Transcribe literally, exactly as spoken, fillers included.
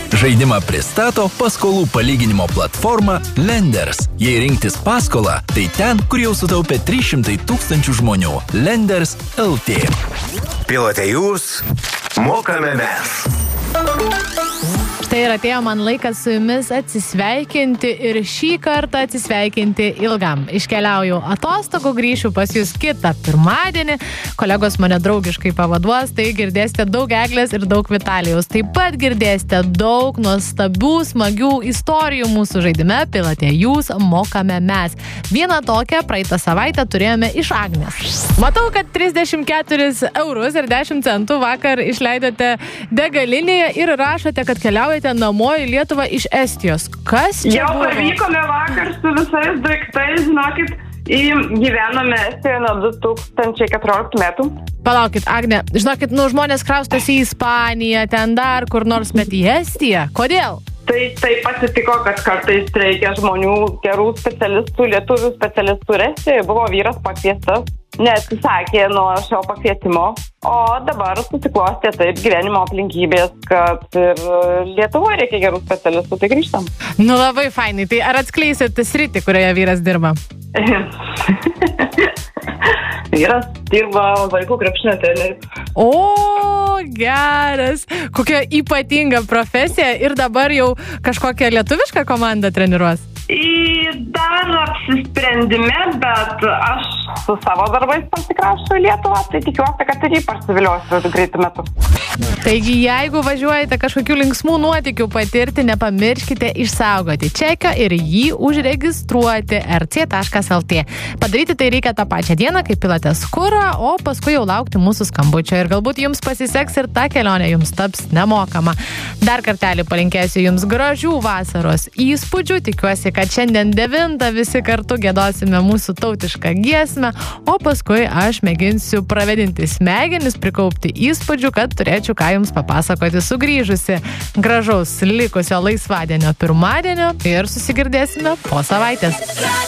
Žaidimą pristato paskolų palyginimo platforma Lenders. Jei rinktis paskolą, tai ten, kur jau sutaupė trys šimtai tūkstančių žmonių. Lenders L T. Pilote jūs, mokame mes. Štai ir atėjo man laikas su jumis atsisveikinti ir šį kartą atsisveikinti ilgam. Iškeliauju atostogų, grįšiu pas jūs kitą pirmadienį. Kolegos mane draugiškai pavaduos, tai girdėsite daug Eglės ir daug Vitalijaus. Taip pat girdėsite daug nuostabių, smagių istorijų mūsų žaidime Pilote jūs, mokame mes. Vieną tokią praeitą savaitę turėjome iš Agnės. Matau, kad trisdešimt keturis eurus ir dešimt centų vakar išleidote degalinėje ir rašote, kad keliaujate namo į Lietuvą iš Estijos. Kas čia Jau buvo? parvykome vakar su visais daiktais, žinokit, į gyvename Estijoje nuo du tūkstančiai keturioliktų metų. Palaukit, Agne, žinokit, nu žmonės kraustosi į Ispaniją, ten dar kur nors, bet į Estiją. Kodėl? Tai taip atsitiko, kad kartais reikia žmonių, gerų specialistų, lietuvių specialistų Estijoje. Buvo vyras pakviestas, neatsisakė nuo šio pakvietimo, o dabar susiklostė taip gyvenimo aplinkybės, kad ir Lietuvoje reikia gerų specialistų, tai grįžtam. Nu labai fainai, tai ar atskleisit sritį, kurioje vyras dirba? Vyras dirba vaikų krepšinio treneriu. O, geras. Kokia ypatinga profesija ir dabar jau kažkokią lietuvišką komandą treniruos? Į dar apsisprendime, bet aš su savo darbais pasikrausčiau į Lietuvą, tai tikiuosi, kad ir jį parsiviliosiu greitų metų. Taigi, jeigu važiuojate kažkokių linksmų nuotykių patirti, nepamirškite išsaugoti čekio ir jį užregistruoti er cė taškas el tė. Padaryti tai reikia tą pačią dieną, kai pilatės kurą, o paskui jau laukti mūsų skambučio ir galbūt jums pasiseks ir ta kelionė jums taps nemokama. Dar kartelį palinkėsiu jums gražių vasaros įspūdžių, tikiuosi, kad šiandien devintą visi kartu giedosime mūsų tautišką giesmę, o paskui aš mėginsiu pravedinti smegenis, prikaupti įspūdžių, kad turėčiau ką jums papasakoti sugrįžusi. Gražaus likusio laisvadienio pirmadienio ir susigirdėsime po savaitės.